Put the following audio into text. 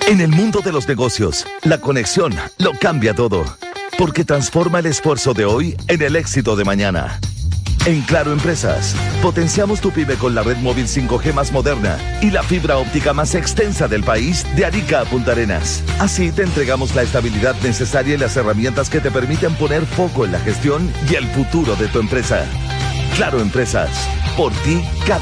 En el mundo de los negocios, la conexión lo cambia todo, porque transforma el esfuerzo de hoy en el éxito de mañana. En Claro Empresas, potenciamos tu pyme con la red móvil 5G más moderna y la fibra óptica más extensa del país, de Arica a Punta Arenas. Así te entregamos la estabilidad necesaria y las herramientas que te permiten poner foco en la gestión y el futuro de tu empresa. Claro Empresas, por ti cada